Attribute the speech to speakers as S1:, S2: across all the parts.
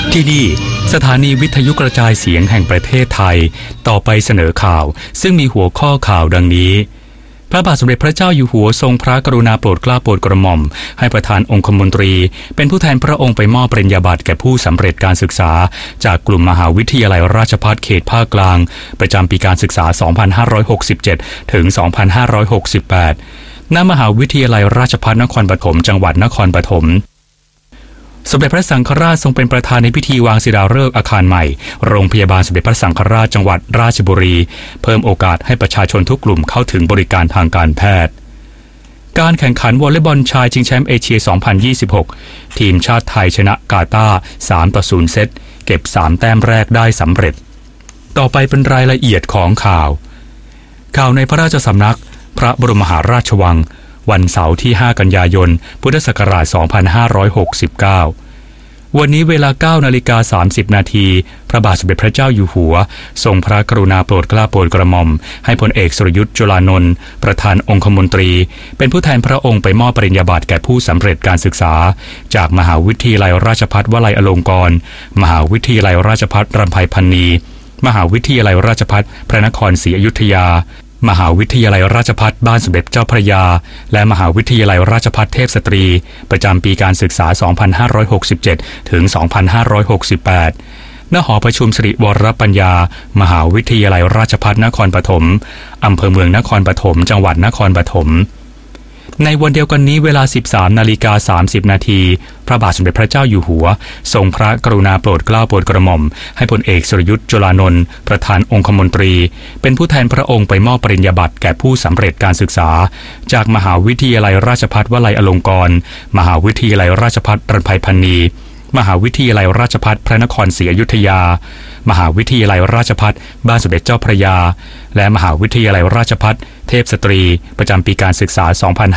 S1: ที่นี่สถานีวิทยุกระจายเสียงแห่งประเทศไทยต่อไปเสนอข่าวซึ่งมีหัวข้อข่าวดังนี้พระบาทสมเด็จพระเจ้าอยู่หัวทรงพระกรุณาโปรดเกล้าโปรดกระหม่อมให้ประธานองคมนตรีเป็นผู้แทนพระองค์ไปมอบปริญญาบัตรแก่ผู้สำเร็จการศึกษาจากกลุ่มมหาวิทยาลัยราชภัฏเขตภาคกลางประจำปีการศึกษา 2567 ถึง 2568 ณ มหาวิทยาลัยราชภัฏนครปฐมจังหวัดนครปฐมสมเด็จพระสังฆราชทรงเป็นประธานในพิธีวางศิลาฤกษ์อาคารใหม่โรงพยาบาลสมเด็จพระสังฆราชจังหวัดราชบุรีเพิ่มโอกาสให้ประชาชนทุกกลุ่มเข้าถึงบริการทางการแพทย์การแข่งขันวอลเลย์บอลชายชิงแชมป์เอเชีย 2026 ทีมชาติไทยชนะกาตาร์ 3-0 เซตเก็บ 3 แต้มแรกได้สำเร็จต่อไปเป็นรายละเอียดของข่าวในพระราชสำนักพระบรมมหาราชวังวันเสาร์ที่ 5 กันยายน พุทธศักราช 2569 วันนี้เวลา 9:30 นาทีพระบาทสมเด็จพระเจ้าอยู่หัวทรงพระกรุณาโปรดเกล้าโปรดกระหม่อมให้พลเอกสุรยุทธ์จุลานนท์ประธานองคมนตรีเป็นผู้แทนพระองค์ไปมอบปริญญาบัตรแก่ผู้สำเร็จการศึกษาจากมหาวิทยาลัยราชภัฏวลัยอลงกรณ์มหาวิทยาลัยราชภัฏรำไพพรรณีมหาวิทยาลัยราชภัฏพระนครศรีอยุธยามหาวิทยาลัยราชภัฏบ้านสมเด็จเจ้าพระยาและมหาวิทยาลัยราชภัฏเทพสตรีประจำปีการศึกษา 2567 ถึง 2568 ณ หอประชุมสิริวรปัญญามหาวิทยาลัยราชภัฏนครปฐมอำเภอเมืองนครปฐมจังหวัดนครปฐมในวันเดียวกันนี้เวลา 13:30 นาทีพระบาทสมเด็จพระเจ้าอยู่หัวทรงพระกรุณาโปรดเกล้าโปรดกระหม่อมให้พลเอกสุรยุทธ์จุลานนท์ประธานองคมนตรีเป็นผู้แทนพระองค์ไปมอบปริญญาบัตรแก่ผู้สำเร็จการศึกษาจากมหาวิทยาลัยราชภัฏวลัยอลงกรณ์มหาวิทยาลัยราชภัฏรำไพพรรณีมหาวิทยาลัยราชภัฏพระนครศรีอยุธยามหาวิทยาลัยราชภัฏบ้านสมเด็จเจ้าพระยาและมหาวิทยาลัยราชภัฏเทพสตรีประจำปีการศึกษา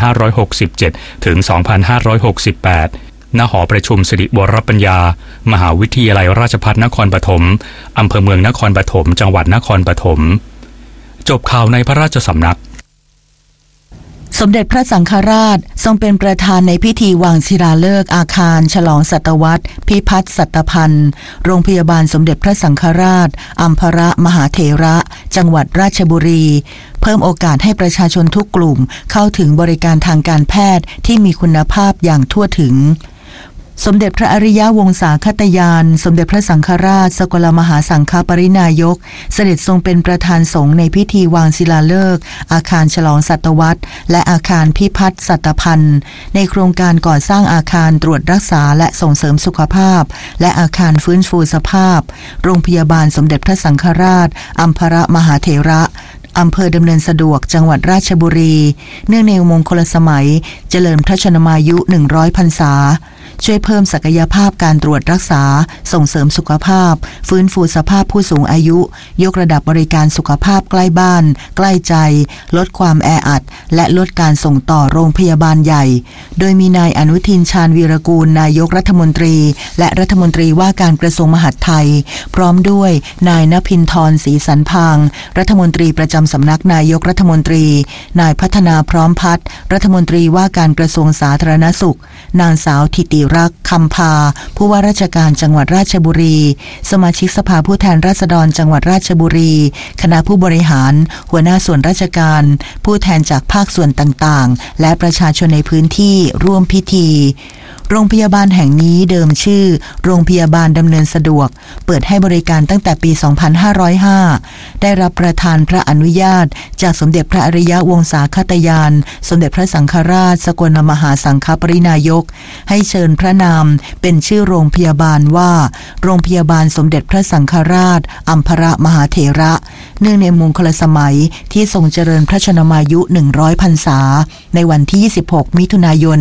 S1: 2567 ถึง 2568 ณ หอประชุมสิริวรปัญญามหาวิทยาลัยราชภัฏนครปฐมอำเภอเมืองนครปฐมจังหวัดนครปฐมจบข่าวในพระราชสำนัก
S2: สมเด็จพระสังฆราชทรงเป็นประธานในพิธีวางศิลาฤกษ์อาคารฉลองศตวรรษพิพัฒน์สัตพันธ์โรงพยาบาลสมเด็จพระสังฆราชอัมพรมหาเถระจังหวัดราชบุรีเพิ่มโอกาสให้ประชาชนทุกกลุ่มเข้าถึงบริการทางการแพทย์ที่มีคุณภาพอย่างทั่วถึงสมเด็จพระอริยวงศาคตยานสมเด็จพระสังฆราชสกลมหาสังฆปรินายกเสด็จทรงเป็นประธานสงฆ์ในพิธีวางศิลาฤกษ์อาคารฉลองศตวรรษและอาคารพิพัฒน์สัตพันธ์ในโครงการก่อสร้างอาคารตรวจรักษาและส่งเสริมสุขภาพและอาคารฟื้นฟูสภาพโรงพยาบาลสมเด็จพระสังฆราชอัมพรมหาเถระอำเภอดำเนินสะดวกจังหวัดราชบุรีเนื่องในมงคลสมัยเจริญพระชนมายุ100 พรรษาช่วยเพิ่มศักยภาพการตรวจรักษาส่งเสริมสุขภาพฟื้นฟูสภาพผู้สูงอายุยกระดับบริการสุขภาพใกล้บ้านใกล้ใจลดความแออัดและลดการส่งต่อโรงพยาบาลใหญ่โดยมีนายอนุทินชาญวีรกูลนายกรัฐมนตรีและรัฐมนตรีว่าการกระทรวงมหาดไทยพร้อมด้วยนายณภินทรศรีสันพางรัฐมนตรีประจำสำนักนายกรัฐมนตรีนายพัฒนาพร้อมพัฒน์รัฐมนตรีว่าการกระทรวงสาธารณสุขนางสาวธิติรักษ์คำพาผู้ว่าราชการจังหวัดราชบุรีสมาชิกสภาผู้แทนราษฎรจังหวัดราชบุรีคณะผู้บริหารหัวหน้าส่วนราชการผู้แทนจากภาคส่วนต่างๆและประชาชนในพื้นที่ร่วมพิธีโรงพยาบาลแห่งนี้เดิมชื่อโรงพยาบาลดำเนินสะดวกเปิดให้บริการตั้งแต่ปี 2505 ได้รับประทานพระอนุญาตจากสมเด็จพระอริยวงศาคตยานสมเด็จพระสังฆราชสกลมหาสังฆปรินายกให้เชิญพระนามเป็นชื่อโรงพยาบาลว่าโรงพยาบาลสมเด็จพระสังฆราชอัมพรมหาเถระเนื่องในมงคลสมัยที่ทรงเจริญพระชนมายุ100 พรรษาในวันที่ 26 มิถุนายน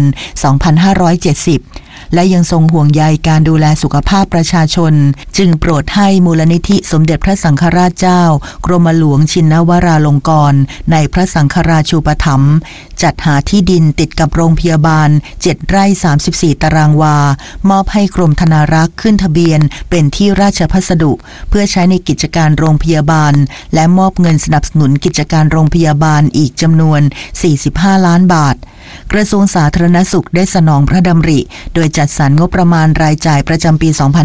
S2: 2570 และยังทรงห่วงใยการดูแลสุขภาพประชาชนจึงโปรดให้มูลนิธิสมเด็จพระสังฆราชเจ้ากรมหลวงชินวราลงกรณ์ในพระสังฆราชูปถัมภ์จัดหาที่ดินติดกับโรงพยาบาล7 ไร่ 34 ตารางวามอบให้กรมธนารักษ์ขึ้นทะเบียนเป็นที่ราชพัสดุเพื่อใช้ในกิจการโรงพยาบาลและมอบเงินสนับสนุนกิจการโรงพยาบาลอีกจำนวน45 ล้านบาทกระทรวงสาธารณสุขได้สนองพระดำริโดยจัดสรรงบประมาณรายจ่ายประจำปี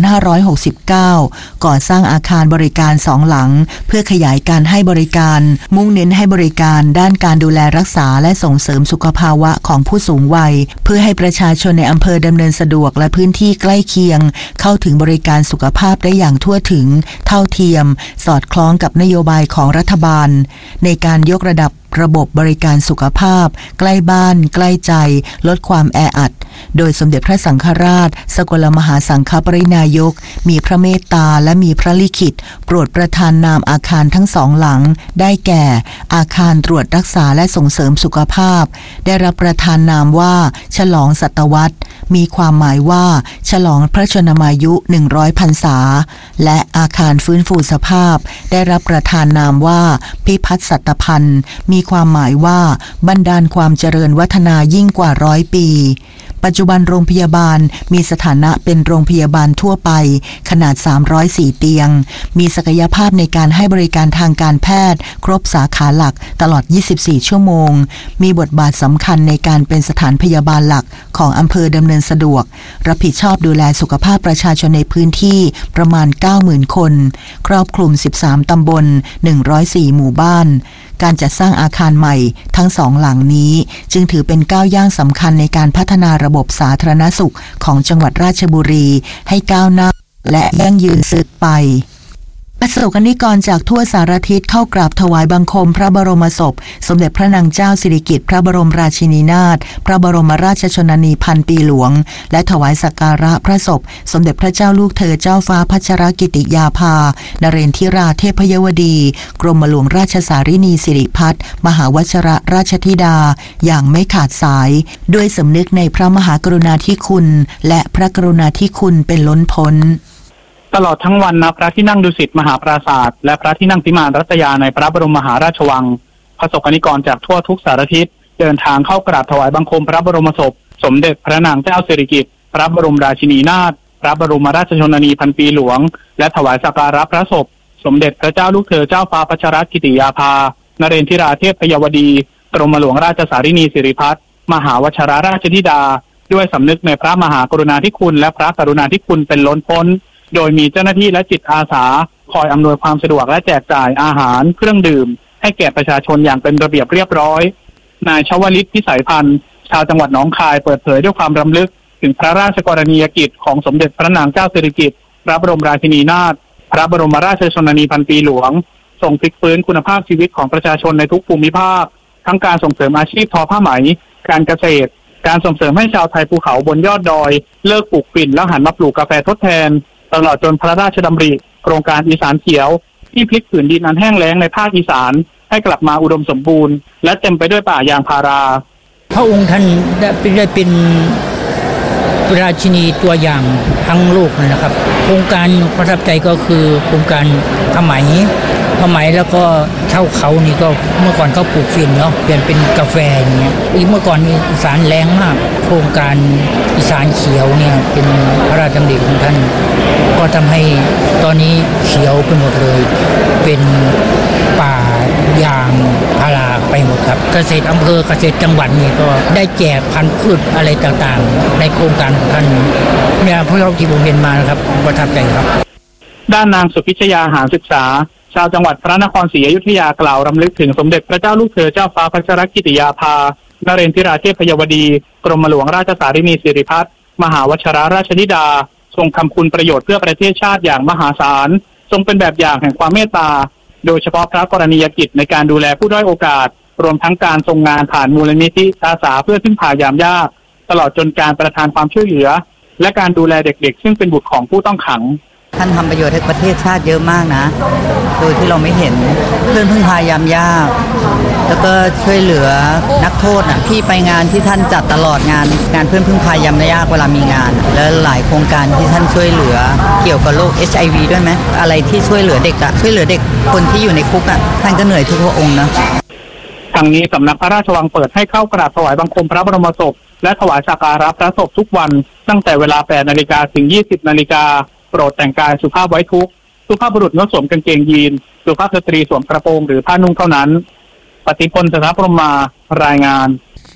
S2: 2569 ก่อสร้างอาคารบริการ2 หลังเพื่อขยายการให้บริการมุ่งเน้นให้บริการด้านการดูแลรักษาและส่งเสริมสุขภาวะของผู้สูงวัยเพื่อให้ประชาชนในอำเภอดำเนินสะดวกและพื้นที่ใกล้เคียงเข้าถึงบริการสุขภาพได้อย่างทั่วถึงเท่าเทียมสอดคล้องกับนโยบายของรัฐบาลในการยกระดับระบบบริการสุขภาพใกล้บ้านใกล้ใจลดความแออัดโดยสมเด็จพระสังฆราชสกลมหาสังฆปรินายกมีพระเมตตาและมีพระลิขิตโปรดประทานนามอาคารทั้ง2 หลังได้แก่อาคารตรวจรักษาและส่งเสริมสุขภาพได้รับประทานนามว่าฉลองศตวรรษมีความหมายว่าฉลองพระชนมายุ100 พรรษาและอาคารฟื้นฟูสภาพได้รับประทานนามว่าพิพัฒน์สัตพันธ์มีความหมายว่าบันดาลความเจริญวัฒนายิ่งกว่า100 ปีปัจจุบันโรงพยาบาลมีสถานะเป็นโรงพยาบาลทั่วไปขนาด304 เตียงมีศักยภาพในการให้บริการทางการแพทย์ครบสาขาหลักตลอด24 ชั่วโมงมีบทบาทสำคัญในการเป็นสถานพยาบาลหลักของอำเภอดำเนินสะดวกรับผิดชอบดูแลสุขภาพประชาชนในพื้นที่ประมาณ 90,000 คนครอบคลุม13 ตำบล104 หมู่บ้านการจัดสร้างอาคารใหม่ทั้ง2 หลังนี้จึงถือเป็นก้าวย่างสำคัญในการพัฒนาระบบสาธารณสุขของจังหวัดราชบุรีให้ก้าวหน้าและยั่งยืนสืบไปประสบกนิกรจากทั่วสารทิศเข้ากราบถวายบังคมพระบรมศพสมเด็จพระนางเจ้าสิริกิติ์พระบรมราชินีนาถพระบรมราชชนนีพันปีหลวงและถวายสักการะพระศพสมเด็จพระเจ้าลูกเธอเจ้าฟ้าพัชรกิติยาภานเรนทิราเทพยวดีกรมหลวงราชสารินีสิริพัฒน์มหาวชิรราชธิดาอย่างไม่ขาดสายด้วยสำนึกในพระมหากรุณาธิคุณและพระกรุณาธิคุณเป็นล้นพ้น
S3: ตลอดทั้งวันณพระที่นั่งดุสิตมหาปราสาทและพระที่นั่งพิมานรัตยาในพระบรมมหาราชวังประสบกนิกรจากทั่วทุกสารทิศเดินทางเข้ากราบถวายบังคมพระบรมศพสมเด็จพระนางเจ้าสิริกิติ์พระบรมราชินีนาถพระบรมราชชนนีพันปีหลวงและถวายสักการะพระศพสมเด็จพระเจ้าลูกเธอเจ้าฟ้าพัชรกิติยาภานเรนทิราเทพยวดีกรมหลวงราชสารินีสิริพัฒน์มหาวชิรราชธิดาด้วยสำนึกในพระมหากรุณาธิคุณและพระกรุณาธิคุณเป็นล้นพ้นโดยมีเจ้าหน้าที่และจิตอาสาคอยอำนวยความสะดวกและแจกจ่ายอาหารเครื่องดื่มให้แก่ประชาชนอย่างเป็นระเบียบเรียบร้อยนายชวลิตพิสัยพันธ์ชาวจังหวัดหนองคายเปิดเผยด้วยความรำลึกถึงพระราชกรณียกิจของสมเด็จพระนางเจ้าสิริกิติ์พระบรมราชินีนาถพระบรมราชชนนีพันปีหลวงส่งพลิกฟื้นคุณภาพชีวิตของประชาชนในทุกภูมิภาคทั้งการส่งเสริมอาชีพทอผ้าไหมการเกษตรการส่งเสริมให้ชาวไทยภูเขาบนยอดดอยเลิกปลูกฝิ่นแล้วหันมาปลูกกาแฟทดแทนตลอดจนพระราชดำริโครงการอีสานเขียวที่พลิกผืนดินอันแห้งแล้งในภาคอีสานให้กลับมาอุดมสมบูรณ์และเต็มไปด้วยป่ายางพารา
S4: พระองค์ท่านได้เป็นราชินีตัวอย่างทั้งโลกเลยนะครับโครงการประทับใจก็คือโครงการผ้าไหมแล้วก็เช่าเขานี่ก็เมื่อก่อนเขาปลูกฝิ่นเนาะเปลี่ยนเป็นกาแฟอย่างเงี้ยเมื่อก่อนอีสานแล้งมากโครงการอีสานเขียวเนี่ยเป็นพระราชดำริของท่านก็ทำให้ตอนนี้เขียวไปหมดเลยเป็นป่ายางพาราไปหมดครับเกษตรอำเภอเกษตรจังหวัดนี่ก็ได้แจกพันธุ์พืชอะไรต่างๆในโครงการของท่านเนี่ยพวกเราที่ผมเห็นมานะครับประทับใจครับ
S3: ด้านนางสุพิชยาหารศึกษาชาวจังหวัดพระนครศรีอยุธยากล่าวรำลึกถึงสมเด็จพระเจ้าลูกเธอเจ้าฟ้าพัชรกิติยาภานเรนทิราเทพยวดีกรมหลวงราชสารินีสิริพัฒน์มหาวชิรราชธิดาทรงทำคุณประโยชน์เพื่อประเทศชาติอย่างมหาศาลทรงเป็นแบบอย่างแห่งความเมตตาโดยเฉพาะพระกรณียกิจในการดูแลผู้ด้อยโอกาสรวมทั้งการทรงงานผ่านมูลนิธิอาสาเพื่อพึ่งพายามยากตลอดจนการประทานความช่วยเหลือและการดูแลเด็กๆซึ่งเป็นบุตรของผู้ต้องขัง
S5: ท่านทำประโยชน์ให้ประเทศชาติเยอะมากนะโดยที่เราไม่เห็นเพื่อนพึ่งพายามยากแล้วก็ช่วยเหลือนักโทษที่ไปงานที่ท่านจัดตลอดงานเพื่อนพึ่งพายามยากเวลามีงานและหลายโครงการที่ท่านช่วยเหลือเกี่ยวกับโรค HIV ด้วยไหมอะไรที่ช่วยเหลือเด็กช่วยเหลือเด็กคนที่อยู่ในคุกท่านก็เหนื่อยทุกพระองค์นะ
S3: ทางนี้สำนักพระราชวังเปิดให้เข้ากราบถวายบังคมพระบรมศพและถวายสักการะพระศพทุกวันตั้งแต่เวลา 8 นาฬิกาถึง 20 นาฬิกาโปรดแต่งกายสุภาพไว้ทุกข์สุภาพบุรุษงดสวมกางเกงยีนสุภาพสตรีสวมกระโปรงหรือผ้านุ่งเท่านั้นปฏิพล สถาพรหมารายงาน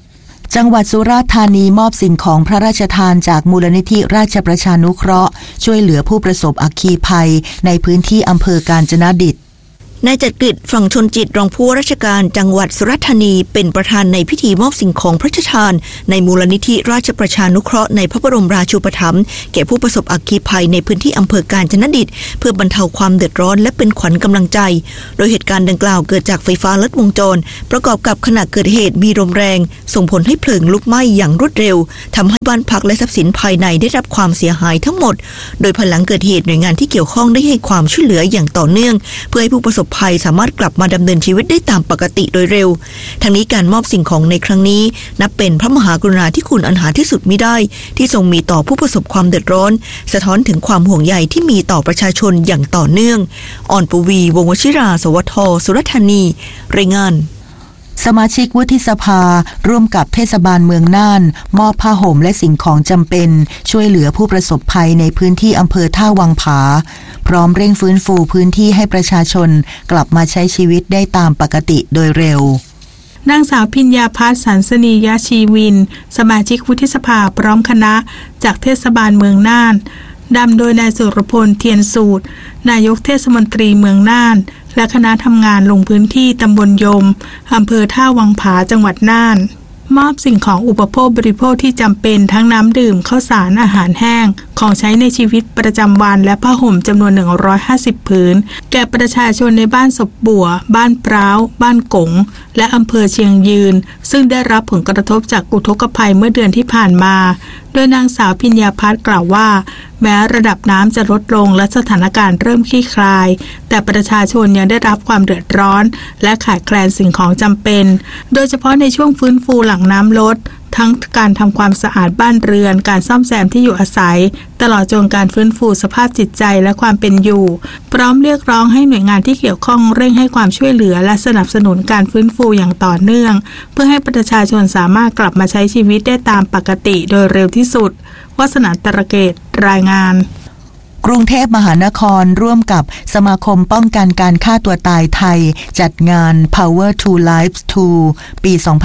S2: จังหวัดสุราษฎร์ธานีมอบสิ่งของพระราชทานจากมูลนิธิราชประชานุเคราะห์ช่วยเหลือผู้ประสบอัคคีภัยในพื้นที่อำเภอกาญจนดิษฐ์
S6: นายจักริดฝั่งชนจิตรองผู้ว่าราชการจังหวัดสุราษฎร์ธานีเป็นประธานในพิธีมอบสิ่งของพระราชทานในมูลนิธิราชประชานุเคราะห์ในพระบรมราชูปถัมภ์แก่ผู้ประสบอัคคีภัยในพื้นที่อำเภอกาญจนดิษฐ์เพื่อบรรเทาความเดือดร้อนและเป็นขวัญกำลังใจโดยเหตุการณ์ดังกล่าวเกิดจากไฟฟ้าลัดวงจรประกอบกับขณะเกิดเหตุมีลมแรงส่งผลให้เพลิงลุกไหม้อย่างรวดเร็วทำให้บ้านพักและทรัพย์สินภายในได้รับความเสียหายทั้งหมดโดยภายหลังเกิดเหตุหน่วยงานที่เกี่ยวข้องได้ให้ความช่วยเหลืออย่างต่อเนื่องเพื่อให้ผู้ประสบภัยสามารถกลับมาดำเนินชีวิตได้ตามปกติโดยเร็วทั้งนี้การมอบสิ่งของในครั้งนี้นับเป็นพระมหากรุณาธิคุณอันหาที่สุดมิได้ที่ทรงมีต่อผู้ประสบความเดือดร้อนสะท้อนถึงความห่วงใยที่มีต่อประชาชนอย่างต่อเนื่องอ่อนปวีวงศ์วชิราสวทสุราษฎร์ธานีรายงาน
S2: สมาชิกวุฒิสภาร่วมกับเทศบาลเมืองน่านมอบผ้าห่มและสิ่งของจำเป็นช่วยเหลือผู้ประสบภัยในพื้นที่อำเภอท่าวังผาพร้อมเร่งฟื้นฟูพื้นที่ให้ประชาชนกลับมาใช้ชีวิตได้ตามปกติโดยเร็วน
S7: างสาวพิญญาภัสสันสนียชีวินสมาชิกวุฒิสภาพร้อมคณะจากเทศบาลเมืองน่านนำโดยนายสุรพลเทียนสูตรนายกเทศมนตรีเมืองน่านและคณะทำงานลงพื้นที่ตำบลยมอำเภอท่าวังผาจังหวัดน่านมอบสิ่งของอุปโภคบริโภคที่จำเป็นทั้งน้ำดื่มข้าวสารอาหารแห้งของใช้ในชีวิตประจำวันและผ้าห่มจำนวน150ผืนแก่ประชาชนในบ้านศพบัวบ้านพร้าวบ้านกงและอำเภอเชียงยืนซึ่งได้รับผลกระทบจากอุทกภัยเมื่อเดือนที่ผ่านมาโดยนางสาวพิญญาภัสกล่าวว่าแม้ระดับน้ำจะลดลงและสถานการณ์เริ่มคลี่คลายแต่ประชาชนยังได้รับความเดือดร้อนและขาดแคลนสิ่งของจำเป็นโดยเฉพาะในช่วงฟื้นฟูหลังน้ำลดทั้งการทำความสะอาดบ้านเรือนการซ่อมแซมที่อยู่อาศัยตลอดจนการฟื้นฟูสภาพจิตใจและความเป็นอยู่พร้อมเรียกร้องให้หน่วยงานที่เกี่ยวข้องเร่งให้ความช่วยเหลือและสนับสนุนการฟื้นฟูอย่างต่อเนื่องเพื่อให้ประชาชนสามารถกลับมาใช้ชีวิตได้ตามปกติโดยเร็วที่สุดวสันต์ ตระเกตรายงาน
S2: กรุงเทพมหานครร่วมกับสมาคมป้องกันการฆ่าตัวตายไทยจัดงาน Power to Lives 2 ปี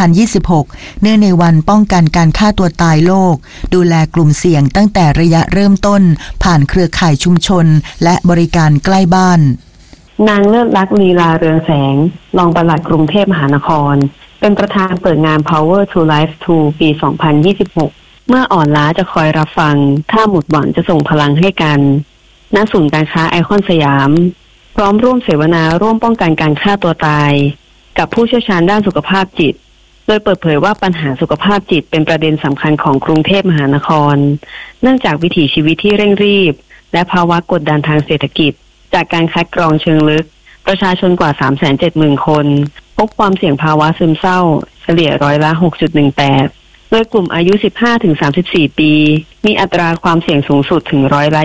S2: 2026 เนื่องในวันป้องกันการฆ่าตัวตายโลกดูแลกลุ่มเสี่ยงตั้งแต่ระยะเริ่มต้นผ่านเครือข่ายชุมชนและบริการใกล้บ้าน
S8: นางเลิศลักษณ์ลีลาเรืองแสงรองปลัดกรุงเทพมหานครเป็นประธานเปิดงาน Power to Lives 2 ปี 2026 เมื่ออ่อนล้าจะคอยรับฟังถ้าหมดหวังจะส่งพลังให้กันณศูนย์การค้าไอคอนสยามพร้อมร่วมเสวนาร่วมป้องกันการฆ่าตัวตายกับผู้เชี่ยวชาญด้านสุขภาพจิตโดยเปิดเผยว่าปัญหาสุขภาพจิตเป็นประเด็นสำคัญของกรุงเทพมหานครเนื่องจากวิถีชีวิตที่เร่งรีบและภาวะกดดันทางเศรษฐกิจจากการคัดกรองเชิงลึกประชาชนกว่า 370,000 คนพบความเสี่ยงภาวะซึมเศร้าเฉลี่ย6.18%โดยกลุ่มอายุ 15-34 ปีมีอัตราความเสี่ยงสูงสุดถึง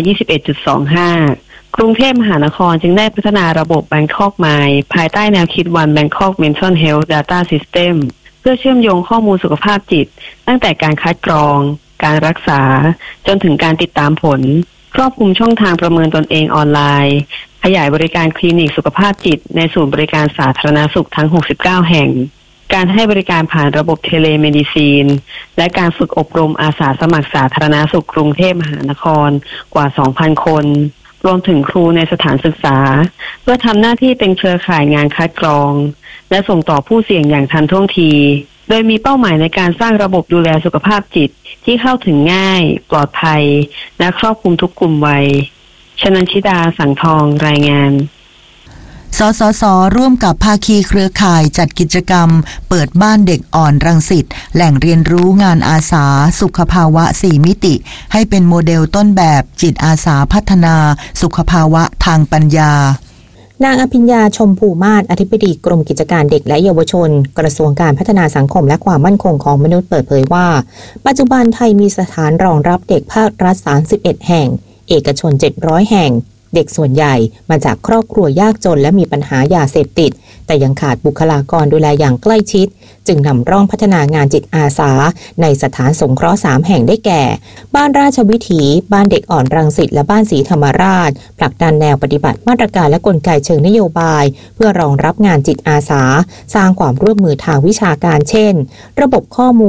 S8: 21.25%กรุงเทพมหานครจึงได้พัฒนาระบบ Bangkok Mind ภายใต้แนวคิด One Bangkok Mental Health Data System เพื่อเชื่อมโยงข้อมูลสุขภาพจิตตั้งแต่การคัดกรองการรักษาจนถึงการติดตามผลครอบคลุมช่องทางประเมินตนเองออนไลน์ขยายบริการคลินิกสุขภาพจิตในศูนย์บริการสาธารณสุขทั้ง69แห่งการให้บริการผ่านระบบเทเลเมดิซีนและการฝึกอบรมอาสาสมัครสาธารณสุขกรุงเทพมหานครกว่า 2,000 คนรวมถึงครูในสถานศึกษาเพื่อทำหน้าที่เป็นเครือข่ายงานคัดกรองและส่งต่อผู้เสี่ยงอย่างทันท่วงทีโดยมีเป้าหมายในการสร้างระบบดูแลสุขภาพจิตที่เข้าถึงง่ายปลอดภัยและครอบคลุมทุกกลุ่มวัยชนันชิดาสังทองรายงาน
S2: สสส.ร่วมกับภาคีเครือข่ายจัดกิจกรรมเปิดบ้านเด็กอ่อนรังสิตแหล่งเรียนรู้งานอาสาสุขภาวะ4มิติให้เป็นโมเดลต้นแบบจิตอาสาพัฒนาสุขภาวะทางปัญญาน
S9: างอภิญญาชมภูมาศอธิบดีกรมกิจการเด็กและเยาวชนกระทรวงการพัฒนาสังคมและความมั่นคงของมนุษย์เปิดเผยว่าปัจจุบันไทยมีสถานรองรับเด็กภาครัฐ31แห่งเอกชน700แห่งเด็กส่วนใหญ่มาจากครอบครัวยากจนและมีปัญหายาเสพติดแต่ยังขาดบุคลากรดูแลอย่างใกล้ชิดจึงนำร่องพัฒนางานจิตอาสาในสถานสงเคราะห์3แห่งได้แก่บ้านราชวิถีบ้านเด็กอ่อนรังสิตและบ้านศรีธรรมราชผลักดันแนวปฏิบัติมาตรการและกลไกเชิงนโยบายเพื่อรองรับงานจิตอาสาสร้างความร่วมมือทางวิชาการเช่นระบบข้อมูล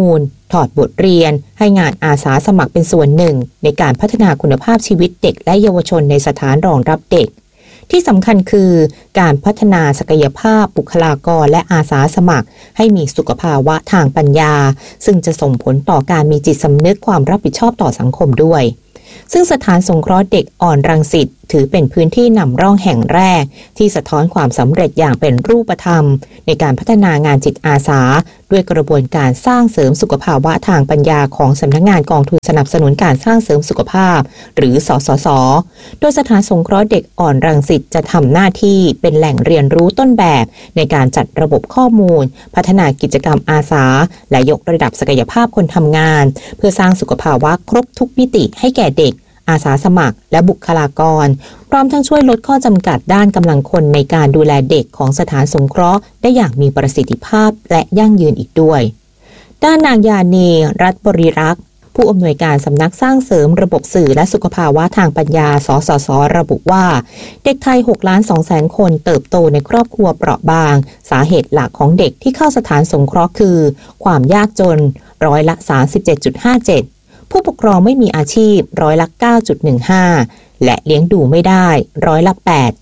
S9: ถอดบทเรียนให้งานอาสาสมัครเป็นส่วนหนึ่งในการพัฒนาคุณภาพชีวิตเด็กและเยาวชนในสถานรองรับเด็กที่สำคัญคือการพัฒนาศักยภาพบุคลากรและอาสาสมัครให้มีสุขภาวะทางปัญญาซึ่งจะส่งผลต่อการมีจิตสำนึกความรับผิดชอบต่อสังคมด้วยซึ่งสถานสงเคราะห์เด็กอ่อนรังสิตถือเป็นพื้นที่นำร่องแห่งแรกที่สะท้อนความสำเร็จอย่างเป็นรูปธรรมในการพัฒนางานจิตอาสาด้วยกระบวนการสร้างเสริมสุขภาวะทางปัญญาของสำนักงานกองทุนสนับสนุนการสร้างเสริมสุขภาพหรือสสส.โดยสถานสงเคราะห์เด็กอ่อนรังสิตจะทำหน้าที่เป็นแหล่งเรียนรู้ต้นแบบในการจัดระบบข้อมูลพัฒนากิจกรรมอาสาและยกระดับศักยภาพคนทำงานเพื่อสร้างสุขภาวะครบทุกมิติให้แก่เด็กอาสาสมัครและบุคลากรพร้อมทั้งช่วยลดข้อจำกัดด้านกำลังคนในการดูแลเด็กของสถานสงเคราะห์ได้อย่างมีประสิทธิภาพและยั่งยืนอีกด้วยด้านนางยานีรัตน์บริรักษ์ผู้อำนวยการสำนักสร้างเสริมระบบสื่อและสุขภาวะทางปัญญาสสส.ระบุว่าเด็กไทย 6,200,000 คนเติบโตในครอบครัวเปราะบางสาเหตุหลักของเด็กที่เข้าสถานสงเคราะห์คือความยากจนร้อยละ 37.57ผู้ปกครองไม่มีอาชีพร้อยละ 9.15 และเลี้ยงดูไม่ได้ร้อยละ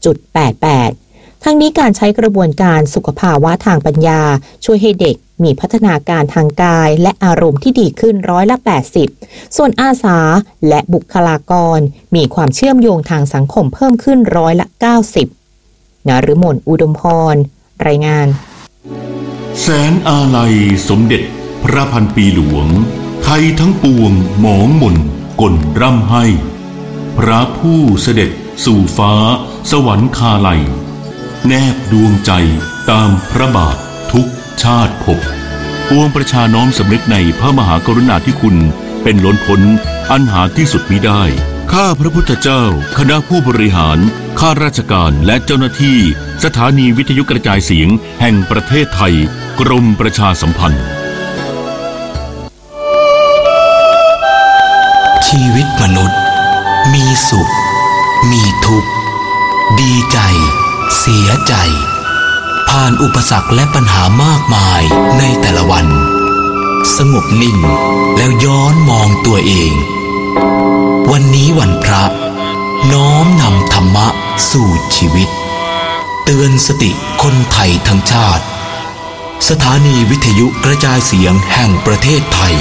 S9: 8.88 ทั้งนี้การใช้กระบวนการสุขภาวะทางปัญญาช่วยให้เด็กมีพัฒนาการทางกายและอารมณ์ที่ดีขึ้นร้อยละ 80 ส่วนอาสาและบุคลากรมีความเชื่อมโยงทางสังคมเพิ่มขึ้นร้อยละ 90 นฤมล อุดมพรรายงาน
S10: แสนอาลัยสมเด็จพระพันปีหลวงไทยทั้งปวงหมองหม่นก่นร่ำให้พระผู้เสด็จสู่ฟ้าสวรรคาลัยแนบดวงใจตามพระบาททุกชาติภพปวงประชาน้อมสำนึกในพระมหากรุณาธิคุณเป็นล้นพ้นอันหาที่สุดมิได้ข้าพระพุทธเจ้าคณะผู้บริหารข้าราชการและเจ้าหน้าที่สถานีวิทยุกระจายเสียงแห่งประเทศไทยกรมประชาสัมพันธ์
S11: ชีวิตมนุษย์มีสุขมีทุกข์ดีใจเสียใจผ่านอุปสรรคและปัญหามากมายในแต่ละวันสงบนิ่งแล้วย้อนมองตัวเองวันนี้วันพระน้อมนำธรรมะสู่ชีวิตเตือนสติคนไทยทั้งชาติสถานีวิทยุกระจายเสียงแห่งประเทศไทย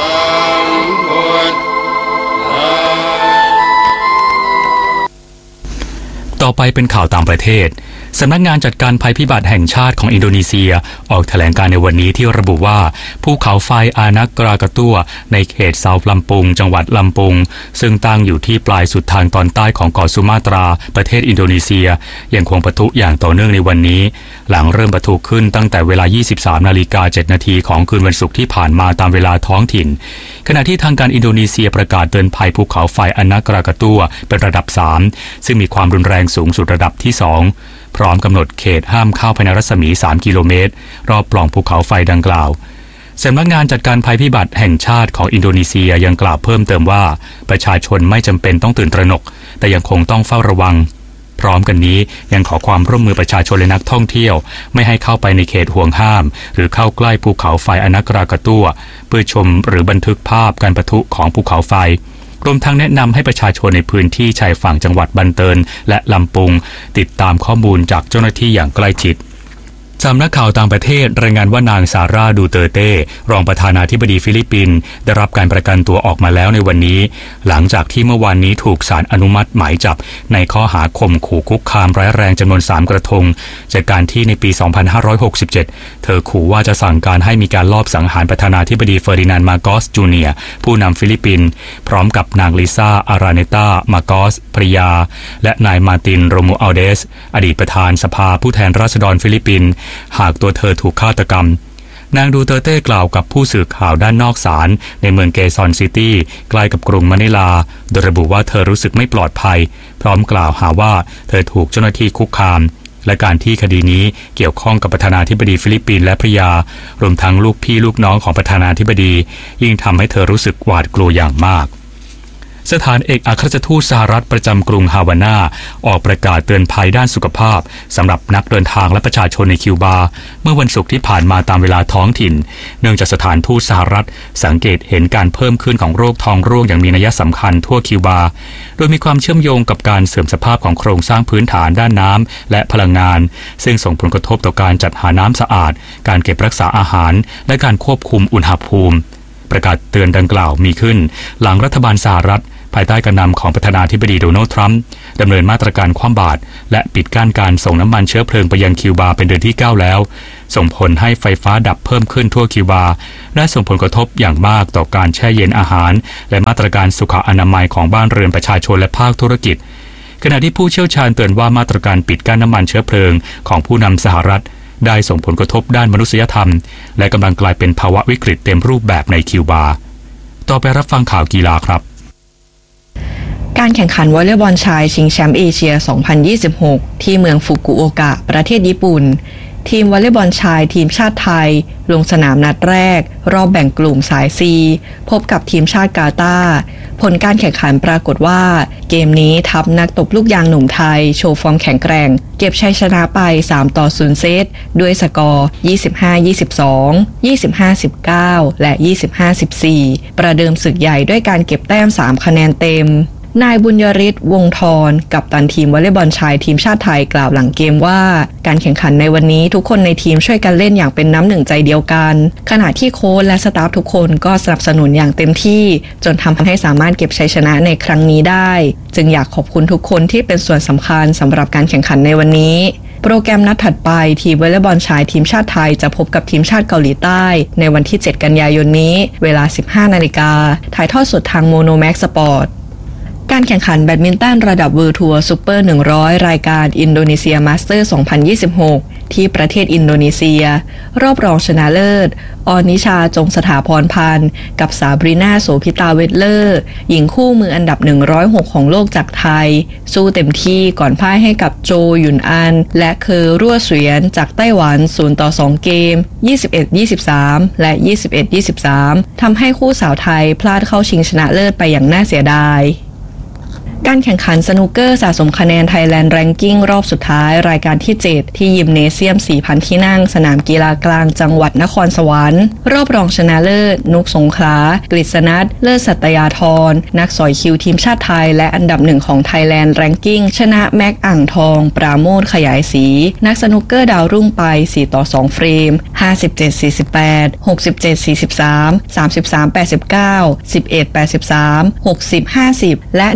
S1: ต่อไปเป็นข่าวต่างประเทศสำนักงานจัดการภัยพิบัติแห่งชาติของอินโดนีเซียออกแถลงการในวันนี้ที่ระบุว่าภูเขาไฟอานักกรากาตัวในเขตเซาท์ลัมปุงจังหวัดลัมปุงซึ่งตั้งอยู่ที่ปลายสุดทางตอนใต้ของเกาะสุมาตราประเทศอินโดนีเซียยังคงปะทุอย่างต่อเนื่องในวันนี้หลังเริ่มปะทุขึ้นตั้งแต่เวลา 23:07 นาทีของคืนวันศุกร์ที่ผ่านมาตามเวลาท้องถิ่นขณะที่ทางการอินโดนีเซียประกาศเตือนภัยภูเขาไฟอานักกรากาตัวเป็นระดับ 3ซึ่งมีความรุนแรงสูงสุดระดับที่ 2พร้อมกำหนดเขตห้ามเข้าภายในรัศมี 3 กิโลเมตรรอบปล่องภูเขาไฟดังกล่าวสำนักงานจัดการภัยพิบัติแห่งชาติของอินโดนีเซียยังกล่าวเพิ่มเติมว่าประชาชนไม่จำเป็นต้องตื่นตระหนกแต่ยังคงต้องเฝ้าระวังพร้อมกันนี้ยังขอความร่วมมือประชาชนและนักท่องเที่ยวไม่ให้เข้าไปในเขตห่วงห้ามหรือเข้าใกล้ภูเขาไฟอานักกรากาตัวเพื่อชมหรือบันทึกภาพการปะทุของภูเขาไฟรวมทั้งแนะนำให้ประชาชนในพื้นที่ชายฝั่งจังหวัดบันเตินและลำปุงติดตามข้อมูลจากเจ้าหน้าที่อย่างใกล้ชิดสำนักข่าวต่างประเทศรายงานว่านางซาร่าดูเตอร์เต้รองประธานาธิบดีฟิลิปปินส์ได้รับการประกันตัวออกมาแล้วในวันนี้หลังจากที่เมื่อวานนี้ถูกศาลอนุมัติหมายจับในข้อหาข่มขู่คุกคามร้ายแรงจำนวน3กระทงจากการที่ในปี 2567 เธอขู่ว่าจะสั่งการให้มีการลอบสังหารประธานาธิบดีเฟอร์ดินานด์มาโกสจูเนียร์ผู้นำฟิลิปปินส์พร้อมกับนางลิซ่าอาราเนต้ามาโกสภริยาและนายมาร์ตินโรมูอัลเดสอดีตประธานสภาผู้แทนราษฎรฟิลิปปินส์หากตัวเธอถูกฆาตกรรมนางดูเตอร์เต้กล่าวกับผู้สื่อข่าวด้านนอกศาลในเมืองเกซอนซิตี้ใกล้กับกรุงมะนิลาโดยระบุว่าเธอรู้สึกไม่ปลอดภัยพร้อมกล่าวหาว่าเธอถูกเจ้าหน้าที่คุกคามและการที่คดีนี้เกี่ยวข้องกับประธานาธิบดีฟิลิปปินส์และภริยารวมทั้งลูกพี่ลูกน้องของประธานาธิบดียิ่งทำให้เธอรู้สึกหวาดกลัวอย่างมากสถานเอกอัครราชทูตสหรัฐประจำกรุงฮาวาน่าออกประกาศเตือนภัยด้านสุขภาพสำหรับนักเดินทางและประชาชนในคิวบาเมื่อวันศุกร์ที่ผ่านมาตามเวลาท้องถิ่นเนื่องจากสถานทูตสหรัฐสังเกตเห็นการเพิ่มขึ้นของโรคท้องร่วงอย่างมีนัยสำคัญทั่วคิวบาโดยมีความเชื่อมโยงกับการเสื่อมสภาพของโครงสร้างพื้นฐานด้านน้ำและพลังงานซึ่งส่งผลกระทบต่อการจัดหาน้ำสะอาดการเก็บรักษาอาหารและการควบคุมอุณหภูมิประกาศเตือนดังกล่าวมีขึ้นหลังรัฐบาลสหรัฐภายใต้การนำของประธานาธิบดีโดนัลด์ทรัมป์ดำเนินมาตรการคว่ำบาตรและปิดกั้นการส่งน้ำมันเชื้อเพลิงไปยังคิวบาเป็นเดือนที่ 9 แล้วส่งผลให้ไฟฟ้าดับเพิ่มขึ้นทั่วคิวบาและส่งผลกระทบอย่างมากต่อการแช่เย็นอาหารและมาตรการสุขอนามัยของบ้านเรือนประชาชนและภาคธุรกิจขณะที่ผู้เชี่ยวชาญเตือนว่ามาตรการปิดกั้นน้ำมันเชื้อเพลิงของผู้นำสหรัฐได้ส่งผลกระทบด้านมนุษยธรรมและกำลังกลายเป็นภาวะวิกฤตเต็มรูปแบบในคิวบาต่อไปรับฟังข่าวกีฬาครับ
S12: การแข่งขันวอลเลย์บอลชายชิงแชมป์เอเชีย 2026 ที่เมืองฟุกุโอกะประเทศญี่ปุ่นทีมวอลเลย์บอลชายทีมชาติไทยลงสนามนัดแรกรอบแบ่งกลุ่มสาย C พบกับทีมชาติกาตาร์ผลการแข่งขันปรากฏว่าเกมนี้ทัพนักตบลูกยางหนุ่มไทยโชว์ฟอร์มแข็งแกร่งเก็บชัยชนะไป3-0 เซตด้วยสกอร์ 25-22 25-19 และ 25-14 ประเดิมศึกใหญ่ด้วยการเก็บแต้ม3คะแนนเต็มนายบุญยริศวงศ์ธรกัปตันทีมวอลเลย์บอลชายทีมชาติไทยกล่าวหลังเกมว่าการแข่งขันในวันนี้ทุกคนในทีมช่วยกันเล่นอย่างเป็นน้ำหนึ่งใจเดียวกันขณะที่โค้ชและสตาฟทุกคนก็สนับสนุนอย่างเต็มที่จนทำให้สามารถเก็บชัยชนะในครั้งนี้ได้จึงอยากขอบคุณทุกคนที่เป็นส่วนสำคัญสำหรับการแข่งขันในวันนี้โปรแกรมนัดถัดไปทีมวอลเลย์บอลชายทีมชาติไทยจะพบกับทีมชาติเกาหลีใต้ในวันที่ 7 กันยายนนี้เวลา 15 นาฬิกาถ่ายทอดสดทางโมโนแม็กซ์สปอร์ตการแข่งขันแบดมินตันระดับเวิลด์ทัวร์ซุปเปอร์ 100 รายการอินโดนีเซียมาสเตอร์ 2026 ที่ประเทศอินโดนีเซียรอบรองชนะเลิศอนิชาจงสถาพรพันธ์กับสาบรีนาโสภิตาเวทเลอร์หญิงคู่มืออันดับ 106 ของโลกจากไทยสู้เต็มที่ก่อนพ่ายให้กับโจหยุนอันและเคอรั่วเสวียนจากไต้หวัน 0-2 เกม 21-23 และ 21-23 ทำให้คู่สาวไทยพลาดเข้าชิงชนะเลิศไปอย่างน่าเสียดายการแข่งขันสนูกเกอร์สะสมคะแนนไทยแลนด์แรงกิ้งรอบสุดท้ายรายการที่ 7 ที่ยิมเนเซียม 4,000 ที่นั่งสนามกีฬากลางจังหวัดนครสวรรค์รอบรองชนะเลิศนุกสงขลากฤษณัฐเลิศสัตยาธรนักสอยคิวทีมชาติไทยและอันดับ1ของไทยแลนด์แรงกิ้งชนะแม็กอ่างทองปราโมทขยายศรีนักสนูกเกอร์ดาวรุ่งไป 4-2 เฟรม 57-48 67-43 33-89 11-83 60-50 และ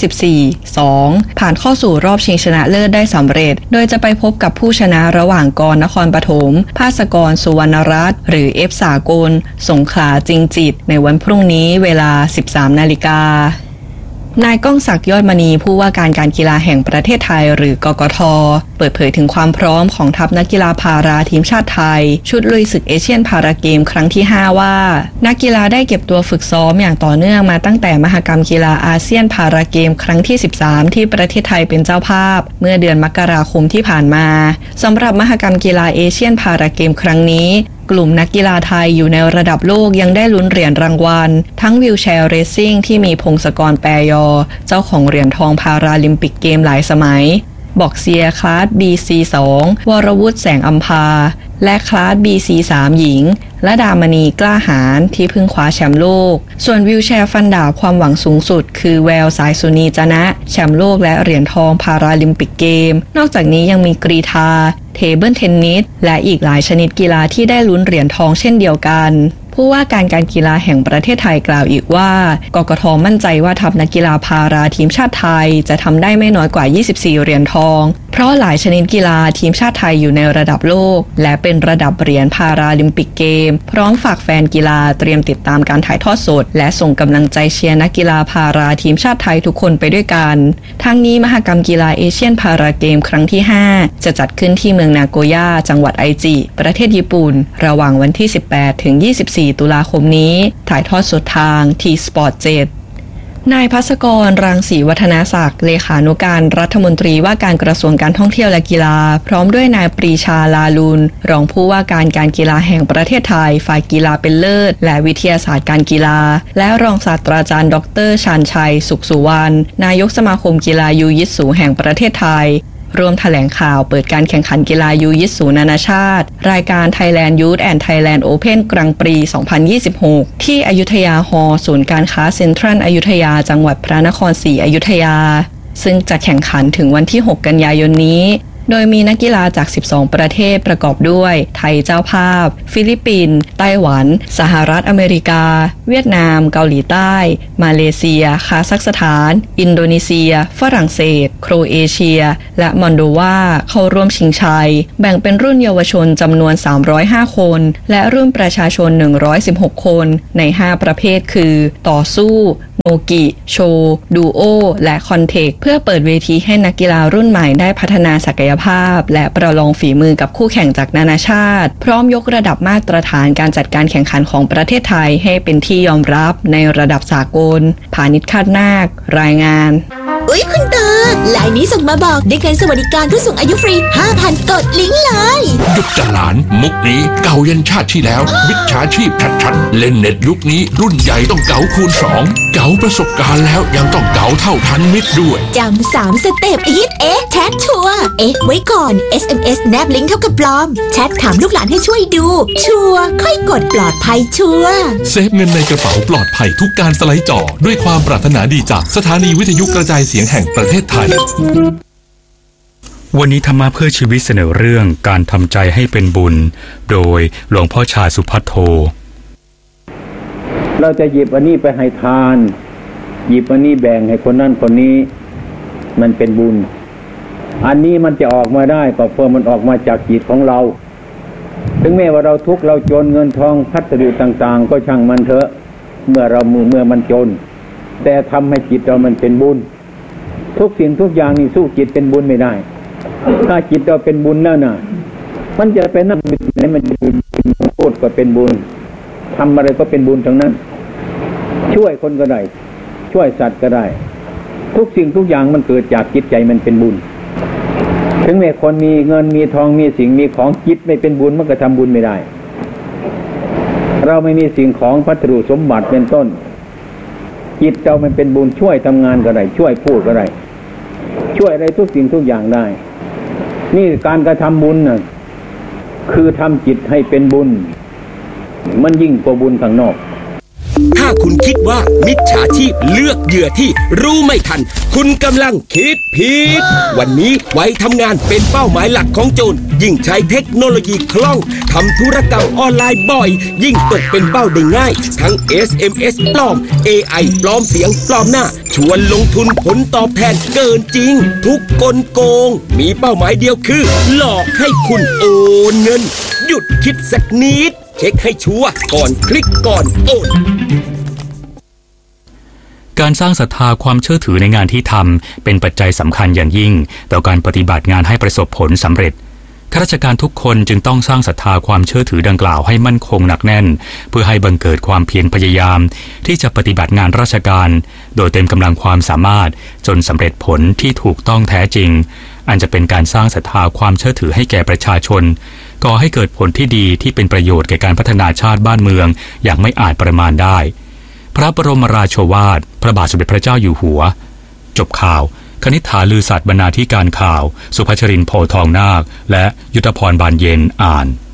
S12: 2 ผ่านเข้าสู่รอบชิงชนะเลิศได้สำเร็จโดยจะไปพบกับผู้ชนะระหว่างกรนครปฐมภาสกรสุวรรณรัตน์หรือเอฟสากลสงขลาจริงจิตในวันพรุ่งนี้เวลา 13 นาฬิกานายก้องศักดิ์ยอดมณีผู้ว่าการการกีฬาแห่งประเทศไทยหรือกกท.เปิดเผยถึงความพร้อมของทัพนักกีฬาพาราทีมชาติไทยชุดลุยศึกเอเชียนพาราเกมครั้งที่ 5 ว่านักกีฬาได้เก็บตัวฝึกซ้อมอย่างต่อเนื่องมาตั้งแต่มหกรรมกีฬาอาเซียนพาราเกมครั้งที่ 13 ที่ประเทศไทยเป็นเจ้าภาพเมื่อเดือนมกราคมที่ผ่านมาสำหรับมหกรรมกีฬาเอเชียนพาราเกมครั้งนี้กลุ่มนักกีฬาไทยอยู่ในระดับโลกยังได้ลุ้นเหรียญรางวัลทั้งวิวแชร์เรซซิ่งที่มีพงศกรแปรยอเจ้าของเหรียญทองพาราลิมปิกเกมหลายสมัยบ็อกเซียคลาส BC2 วรวุฒิแสงอัมพาและคลาส BC3 หญิงและดามณีกล้าหาญที่เพิ่งคว้าแชมป์โลกส่วนวิวแชร์ฟันดาบความหวังสูงสุดคือแววสายสุนีจนะแชมป์โลกและเหรียญทองพาราลิมปิกเกมนอกจากนี้ยังมีกรีฑาเทเบิลเทนนิสและอีกหลายชนิดกีฬาที่ได้ลุ้นเหรียญทองเช่นเดียวกันผู้ว่าการกีฬาแห่งประเทศไทยกล่าวอีกว่ากกท.มั่นใจว่าทัพนักกีฬาพาราทีมชาติไทยจะทำได้ไม่น้อยกว่า24เหรียญทองเพราะหลายชนิดกีฬาทีมชาติไทยอยู่ในระดับโลกและเป็นระดับเหรียญพาราลิมปิกเกมพร้อมฝากแฟนกีฬาเตรียมติดตามการถ่ายทอดสดและส่งกำลังใจเชียร์นักกีฬาพาราทีมชาติไทยทุกคนไปด้วยกันทั้งนี้มหกรรมกีฬาเอเชียนพาราเกมครั้งที่ 5จะจัดขึ้นที่เมืองนาโกย่าจังหวัดไอจิประเทศญี่ปุ่นระหว่างวันที่18ถึง24ตุลาคมนี้ถ่ายทอดสดทาง T-Sport 7 นายภัสกร รังสีวัฒนาศักดิ์เลขานุการรัฐมนตรีว่าการกระทรวงการท่องเที่ยวและกีฬาพร้อมด้วยนายปรีชาลาลูนรองผู้ว่าการการกีฬาแห่งประเทศไทยฝ่ายกีฬาเป็นเลิศและวิทยาศาสตร์การกีฬาและรองศาสตราจารย์ดร.ชาญชัยสุขสุวรรณนายกสมาคมกีฬายูยิตสูแห่งประเทศไทยร่วมแถลงข่าวเปิดการแข่งขันกีฬายูยิตสูนานาชาติรายการ Thailand Youth and Thailand Open Grand Prix 2026 ที่อยุธยาฮอลล์ศูนย์การค้าเซ็นทรัลอยุธยาจังหวัดพระนครศรีอยุธยาซึ่งจะแข่งขันถึงวันที่ 6 กันยายนนี้โดยมีนักกีฬาจาก 12 ประเทศประกอบด้วยไทยเจ้าภาพฟิลิปปินส์ไต้หวันสหรัฐอเมริกาเวียดนามเกาหลีใต้มาเลเซียคาซัคสถานอินโดนีเซียฝรั่งเศสโครเอเชียและมอลโดวาเข้าร่วมชิงชัยแบ่งเป็นรุ่นเยาวชนจำนวน305คนและรุ่นประชาชน116คนใน5ประเภทคือต่อสู้โนกิโชดูโอและคอนเทคเพื่อเปิดเวทีให้นักกีฬารุ่นใหม่ได้พัฒนาศักยภาพและประลองฝีมือกับคู่แข่งจากนานาชาติพร้อมยกระดับมาตรฐานการจัดการแข่งขันของประเทศไทยให้เป็นที่ยอมรับในระดับสากลพานิชคาดนาครายงาน
S13: อุ๊ยคุณตาไลน์นี้ส่งมาบอกได้เงินสวัสดิการผู้สูงอายุฟรี 5,000 กดลิงก์เลย
S14: หยุดจะหลานมุกนี้เก่ายันชาติที่แล้วมิจฉาชีพชัดๆเล่นเน็ตยุคนี้รุ่นใหญ่ต้องเก๋าคูณ2เก๋าประสบการณ์แล้วยังต้องเก๋าเท่าทันมิตรด้วย
S13: จำ3 สเต็ปฮิตแชทชัวร์ไว้ก่อน SMS แนบลิงก์เท่ากับปลอมแชทถามลูกหลานให้ช่วยดูชัวร์ค่อยกดปลอดภัยชัวร์
S15: เซฟเงินในกระเป๋าปลอดภัยทุกการสไลด์จอด้วยความปรารถนาดีจากสถานีวิทยุกระจายเสียงแห่งประเทศไทย
S1: วันนี้ธรรมะเพื่อชีวิตเสนอเรื่องการทำใจให้เป็นบุญโดยหลวงพ่อชาสุภัทโท
S16: เราจะหยิบอันนี้ไปให้ทานหยิบอันนี้แบ่งให้คนนั้นคนนี้มันเป็นบุญอันนี้มันจะออกมาได้ก็เพราะมันออกมาจากจิตของเราถึงแม้ว่าเราทุกข์เราจนเงินทองพัสดุต่างๆก็ช่างมันเถอะเมื่อมันจนแต่ทำให้จิตเรามันเป็นบุญทุกสิ่งทุกอย่างนี่สู้จิตเป็นบุญไม่ได้ถ้าจิตเราเป็นบุญแล้วน่ะมันจะเป็นนั่นไหนมันจะเป็นโทษก็เป็นบุญทำอะไรก็เป็นบุญทั้งนั้นช่วยคนก็ได้ช่วยสัตว์ก็ได้ทุกสิ่งทุกอย่างมันเกิดจากจิตใจมันเป็นบุญถึงแม้คนมีเงินมีทองมีสิ่งมีของจิตไม่เป็นบุญมันก็ทำบุญไม่ได้เราไม่มีสิ่งของพัสดุสมบัติเป็นต้นจิตเรามันเป็นบุญช่วยทำงานก็ได้ช่วยพูดก็ได้ช่วยอะไรทุกสิ่งทุกอย่างได้นี่การกระทำบุญน่ะคือทำจิตให้เป็นบุญมันยิ่งกว่าบุญข้างนอก
S17: ถ้าคุณคิดว่ามิจฉาชีพเลือกเหยื่อที่รู้ไม่ทันคุณกำลังคิดผิดวันนี้ไว้ทำงานเป็นเป้าหมายหลักของโจรยิ่งใช้เทคโนโลยีคล่องทำธุรกรรมออนไลน์บ่อยยิ่งตกเป็นเป้าได้ง่ายทั้ง SMS ปลอม AI ปลอมเสียงปลอมหน้าชวนลงทุนผลตอบแทนเกินจริงทุกกลโกงมีเป้าหมายเดียวคือหลอกให้คุณโอนเงินหยุดคิดสักนิดเช็คให้ชัวร์ก่อนคลิกก่อนโอน
S1: การสร้างศรัทธาความเชื่อถือในงานที่ทำเป็นปัจจัยสำคัญอย่างยิ่งต่อการปฏิบัติงานให้ประสบผลสำเร็จข้าราชการทุกคนจึงต้องสร้างศรัทธาความเชื่อถือดังกล่าวให้มั่นคงหนักแน่นเพื่อให้บังเกิดความเพียรพยายามที่จะปฏิบัติงานราชการโดยเต็มกำลังความสามารถจนสำเร็จผลที่ถูกต้องแท้จริงอันจะเป็นการสร้างศรัทธาความเชื่อถือให้แก่ประชาชนก่อให้เกิดผลที่ดีที่เป็นประโยชน์แก่การพัฒนาชาติบ้านเมืองอย่างไม่อาจประมาณได้พระบรมราโชวาทพระบาทสมเด็จพระเจ้าอยู่หัวจบข่าวคณิษฐาลือสัตย์บรรณาธิการข่าวสุภชรินทร์โพทองนาคและยุทธพรบานเย็นอ่าน